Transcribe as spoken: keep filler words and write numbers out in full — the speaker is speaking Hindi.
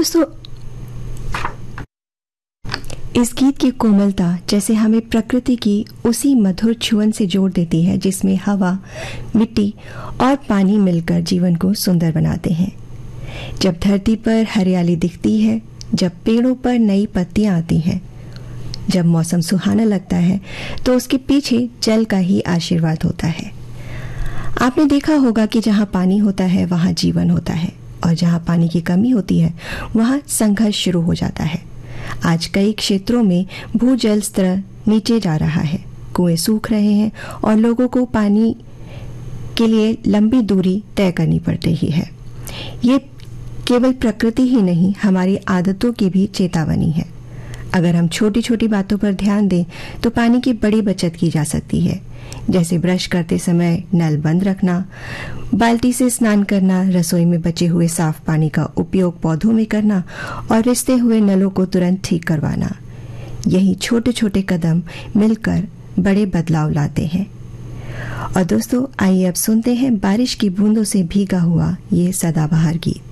दोस्तों, इस गीत की कोमलता जैसे हमें प्रकृति की उसी मधुर छुअन से जोड़ देती है जिसमें हवा, मिट्टी और पानी मिलकर जीवन को सुंदर बनाते हैं। जब धरती पर हरियाली दिखती है, जब पेड़ों पर नई पत्तियां आती हैं, जब मौसम सुहाना लगता है, तो उसके पीछे जल का ही आशीर्वाद होता है। आपने देखा होगा कि जहाँ पानी होता है वहाँ जीवन होता है, और जहाँ पानी की कमी होती है वहाँ संघर्ष शुरू हो जाता है। आज कई क्षेत्रों में भूजल स्तर नीचे जा रहा है, कुएं सूख रहे हैं और लोगों को पानी के लिए लंबी दूरी तय करनी पड़ रही है। ये केवल प्रकृति ही नहीं, हमारी आदतों की भी चेतावनी है। अगर हम छोटी छोटी बातों पर ध्यान दें तो पानी की बड़ी बचत की जा सकती है, जैसे ब्रश करते समय नल बंद रखना, बाल्टी से स्नान करना, रसोई में बचे हुए साफ पानी का उपयोग पौधों में करना और रिसते हुए नलों को तुरंत ठीक करवाना। यही छोटे छोटे कदम मिलकर बड़े बदलाव लाते हैं। और दोस्तों, आइए अब सुनते हैं बारिश की बूंदों से भीगा हुआ ये सदाबहार गीत।